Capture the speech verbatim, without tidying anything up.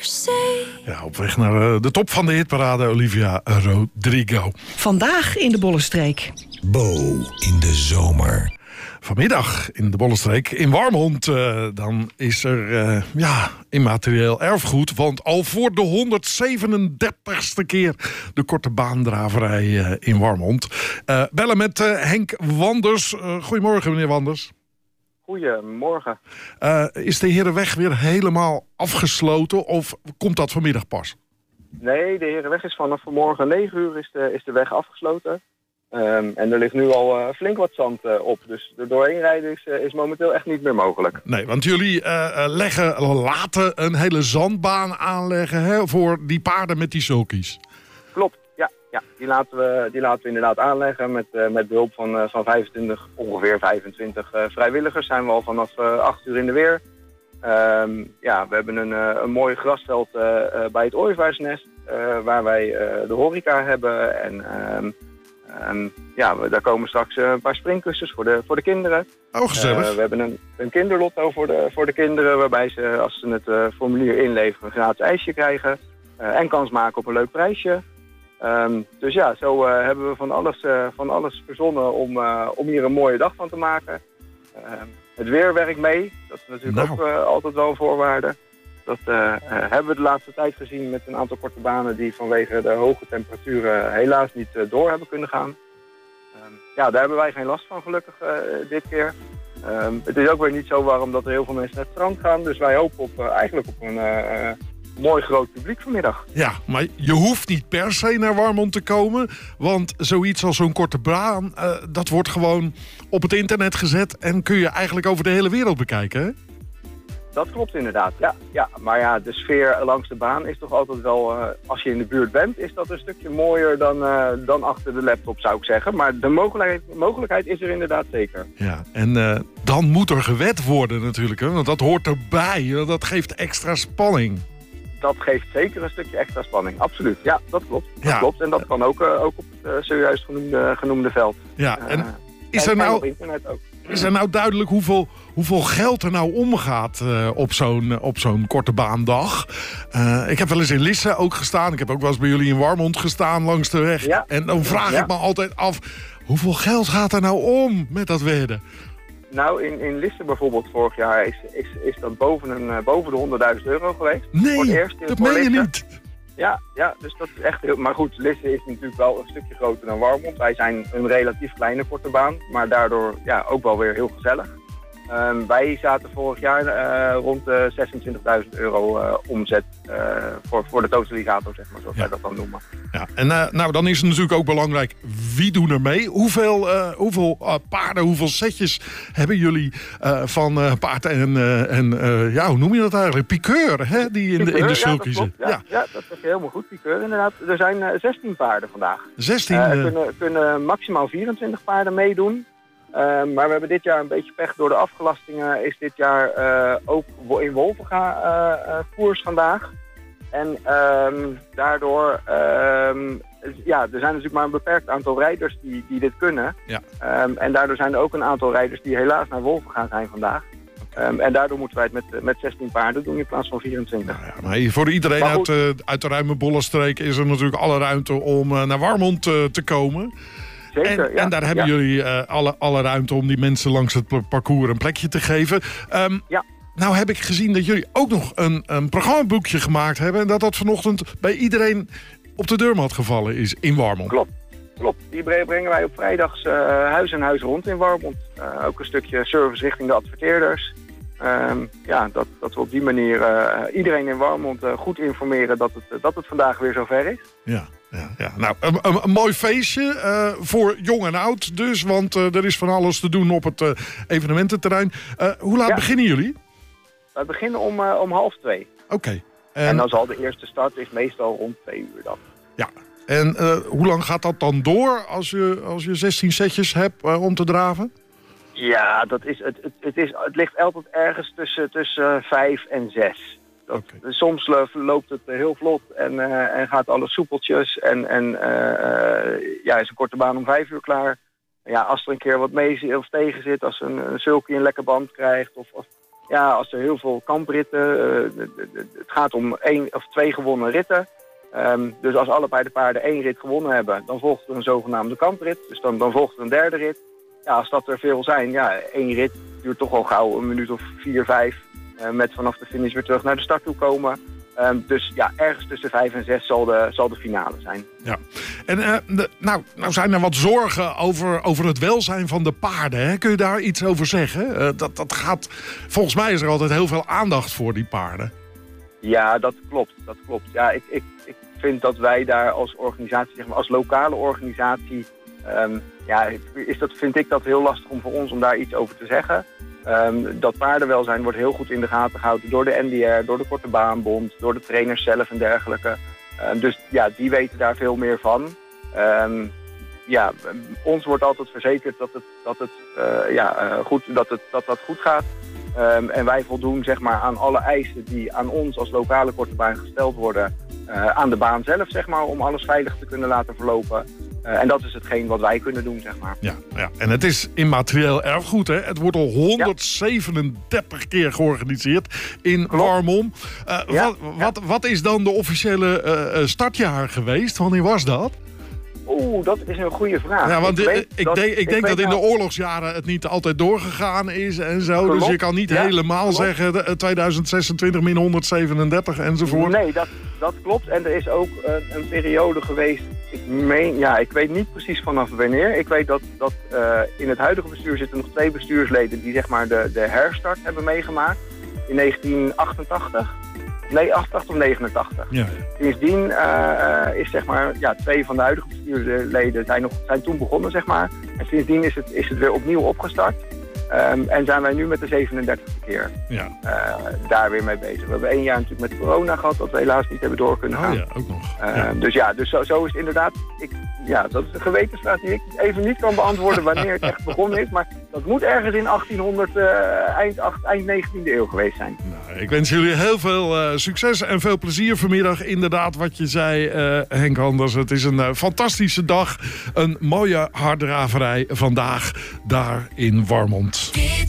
Ja, op weg naar de top van de hitparade, Olivia Rodrigo. Vandaag in de Bollenstreek. Bo in de zomer. Vanmiddag in de Bollenstreek in Warmond, uh, dan is er uh, ja, immaterieel erfgoed. Want al voor de honderdzevenendertigste keer de korte baandraverij uh, in Warmond. Uh, bellen met uh, Henk Wanders. Uh, goedemorgen, meneer Wanders. Goedemorgen. Uh, is de Herenweg weer helemaal afgesloten of komt dat vanmiddag pas? Nee, de Herenweg is vanaf vanmorgen negen uur is de, is de weg afgesloten. Um, en er ligt nu al uh, flink wat zand uh, op. Dus er doorheen rijden is, uh, is momenteel echt niet meer mogelijk. Nee, want jullie uh, leggen, laten een hele zandbaan aanleggen, hè, voor die paarden met die sulkies. Klopt, ja. ja. Die, laten we, die laten we inderdaad aanleggen. Met, uh, met behulp van, uh, van vijfentwintig, ongeveer vijfentwintig uh, vrijwilligers zijn we al vanaf uh, acht uur in de weer. Um, ja, we hebben een, uh, een mooi grasveld uh, uh, bij het Ooievaarsnest. Uh, waar wij uh, de horeca hebben en... Um, Um, ja, we, daar komen straks uh, een paar springkussens voor de, voor de kinderen. Oh, gezellig. Uh, we hebben een, een kinderlotto voor de, voor de kinderen, waarbij ze, als ze het uh, formulier inleveren, een gratis ijsje krijgen. Uh, en kans maken op een leuk prijsje. Um, dus ja, zo uh, hebben we van alles, uh, van alles verzonnen om, uh, om hier een mooie dag van te maken. Uh, het weer werkt mee. Dat is natuurlijk nou. ook uh, altijd wel een voorwaarde. Dat uh, uh, hebben we de laatste tijd gezien met een aantal korte banen die vanwege de hoge temperaturen helaas niet uh, door hebben kunnen gaan. Um, ja, daar hebben wij geen last van gelukkig uh, dit keer. Um, het is ook weer niet zo warm dat er heel veel mensen naar het strand gaan. Dus wij hopen op, uh, eigenlijk op een uh, uh, mooi groot publiek vanmiddag. Ja, maar je hoeft niet per se naar Warmond te komen. Want zoiets als zo'n korte baan, uh, dat wordt gewoon op het internet gezet. En kun je eigenlijk over de hele wereld bekijken, hè? Dat klopt inderdaad, ja. ja. Maar ja, de sfeer langs de baan is toch altijd wel... Uh, als je in de buurt bent, is dat een stukje mooier dan, uh, dan achter de laptop, zou ik zeggen. Maar de mogelijkheid, mogelijkheid is er inderdaad zeker. Ja, en uh, dan moet er gewed worden natuurlijk, hè? Want dat hoort erbij. Dat geeft extra spanning. Dat geeft zeker een stukje extra spanning, absoluut. Ja, dat klopt. Dat ja. klopt. En dat kan ook, uh, ook op het uh, zojuist genoemde, genoemde veld. Ja, en uh, is er nou... op internet ook. Is er nou duidelijk hoeveel, hoeveel geld er nou omgaat uh, op zo'n op zo'n korte baandag? Uh, ik heb wel eens in Lisse ook gestaan. Ik heb ook wel eens bij jullie in Warmond gestaan langs de weg. Ja. En dan vraag ja. ik me altijd af, hoeveel geld gaat er nou om met dat wedden? Nou, in, in Lisse bijvoorbeeld vorig jaar is, is, is dat boven, een, uh, boven de honderdduizend euro geweest. Nee, voor het eerst in dat meen je niet. Ja, ja, dus dat is echt heel... Maar goed, Lisse is natuurlijk wel een stukje groter dan Warmond. Wij zijn een relatief kleine korte baan, maar daardoor ja, ook wel weer heel gezellig. Um, wij zaten vorig jaar uh, rond de zesentwintigduizend euro uh, omzet uh, voor, voor de totalisator, zeg maar, zoals ja. wij dat dan noemen. Ja, en uh, nou, dan is het natuurlijk ook belangrijk, wie doen er mee? Hoeveel, uh, hoeveel uh, paarden, hoeveel setjes hebben jullie uh, van uh, paard en, uh, en uh, ja, hoe noem je dat eigenlijk? Piqueur, hè? Die in de, in de sulky zit. Ja, ja. ja, dat is helemaal goed, piqueur inderdaad. Er zijn uh, zestien paarden vandaag. zestien? Uh, er uh... kunnen, kunnen maximaal vierentwintig paarden meedoen. Uh, maar we hebben dit jaar een beetje pech door de afgelastingen. Is dit jaar uh, ook in Wolvenga uh, uh, koers vandaag. En um, daardoor, um, ja, er zijn natuurlijk maar een beperkt aantal rijders die, die dit kunnen. Ja. Um, en daardoor zijn er ook een aantal rijders die helaas naar Wolvenga zijn vandaag. Um, en daardoor moeten wij het met, met zestien paarden doen in plaats van vierentwintig. Nou ja, maar voor iedereen uit, uh, uit de ruime Bollenstreek is er natuurlijk alle ruimte om uh, naar Warmond uh, te komen. Zeker, en, ja. en daar hebben ja. jullie uh, alle, alle ruimte om die mensen langs het parcours een plekje te geven. Um, ja. Nou heb ik gezien dat jullie ook nog een, een programmaboekje gemaakt hebben. En dat dat vanochtend bij iedereen op de deurmat gevallen is in Warmond. Klopt. Klopt. Die brengen wij op vrijdags uh, huis en huis rond in Warmond. Uh, ook een stukje service richting de adverteerders. Um, ja, dat, dat we op die manier uh, iedereen in Warmond uh, goed informeren dat het, uh, dat het vandaag weer zover is. Ja. Ja, ja. Nou, een, een, een mooi feestje uh, voor jong en oud dus, want uh, er is van alles te doen op het uh, evenemententerrein. Uh, hoe laat ja. beginnen jullie? Wij beginnen om, uh, om half twee. Oké. Okay. En... en dan zal de eerste start is meestal rond twee uur dan. Ja. En uh, hoe lang gaat dat dan door als je, als je zestien setjes hebt uh, om te draven? Ja, dat is, het, het, het, is, het ligt altijd ergens tussen, tussen vijf en zes. Dat, okay. Soms loopt het heel vlot en, uh, en gaat alles soepeltjes. En, en uh, uh, ja, is een korte baan om vijf uur klaar. Ja, als er een keer wat mee of tegen zit, als een, een sulky een lekker band krijgt. Of, of, ja, als er heel veel kampritten, uh, het gaat om één of twee gewonnen ritten. Um, dus als allebei de paarden één rit gewonnen hebben, dan volgt er een zogenaamde kamprit. Dus dan, dan volgt er een derde rit. Ja, als dat er veel zijn, ja, één rit duurt toch al gauw een minuut of vier, vijf. Uh, met vanaf de finish weer terug naar de start toe komen. Um, dus ja, ergens tussen vijf en zes zal de, zal de finale zijn. Ja. En uh, de, nou, nou zijn er wat zorgen over, over het welzijn van de paarden. Hè? Kun je daar iets over zeggen? Uh, dat, dat gaat, volgens mij is er altijd heel veel aandacht voor die paarden. Ja, dat klopt. Dat klopt. Ja, ik, ik, ik vind dat wij daar als organisatie, zeg maar, als lokale organisatie, um, ja, is dat, vind ik dat heel lastig om voor ons om daar iets over te zeggen. Um, dat paardenwelzijn wordt heel goed in de gaten gehouden door de N D R, door de Korte Baanbond, door de trainers zelf en dergelijke. Um, dus ja, die weten daar veel meer van. Um, ja, ons wordt altijd verzekerd dat het, dat het, uh, ja, uh, goed, dat het, dat dat goed gaat. Um, en wij voldoen, zeg maar, aan alle eisen die aan ons als lokale korte baan gesteld worden. Uh, aan de baan zelf, zeg maar, om alles veilig te kunnen laten verlopen. Uh, en dat is hetgeen wat wij kunnen doen, zeg maar. Ja, ja. En het is immaterieel erfgoed, hè? Het wordt al honderdzevenendertig ja. keer georganiseerd in Warmond. Uh, ja. wat, wat, wat is dan de officiële uh, startjaar geweest? Wanneer was dat? Oeh, dat is een goede vraag. Ja, want ik, ik, weet ik dat, denk, ik ik denk dat in nou... de oorlogsjaren het niet altijd doorgegaan is en zo. Klopt. Dus je kan niet ja, helemaal klopt. zeggen tweeduizend zesentwintig min honderdzevenendertig enzovoort. Nee, dat, dat klopt. En er is ook uh, een periode geweest, ik meen, ja, ik weet niet precies vanaf wanneer. Ik weet dat, dat uh, in het huidige bestuur zitten nog twee bestuursleden die, zeg maar, de, de herstart hebben meegemaakt in negentien achtentachtig. Nee, achtentachtig of negenentachtig. Ja. Sindsdien uh, is, zeg maar, ja, twee van de huidige bestuursleden zijn, nog, zijn toen begonnen, zeg maar. En sindsdien is het, is het weer opnieuw opgestart. Um, en zijn wij nu met de zevenendertigste keer ja. uh, daar weer mee bezig. We hebben één jaar natuurlijk met corona gehad, dat we helaas niet hebben door kunnen gaan. Oh ja, ook nog. Uh, ja. Dus ja, dus zo, zo is het inderdaad. Ik, ja, dat is een gewetensvraag die ik even niet kan beantwoorden wanneer het echt begonnen is. Maar dat moet ergens in achttienhonderd, uh, eind, acht, eind negentiende eeuw geweest zijn. Nou, ik wens jullie heel veel uh, succes en veel plezier vanmiddag. Inderdaad, wat je zei, uh, Henk Anders. Het is een uh, fantastische dag. Een mooie harddraverij vandaag daar in Warmond.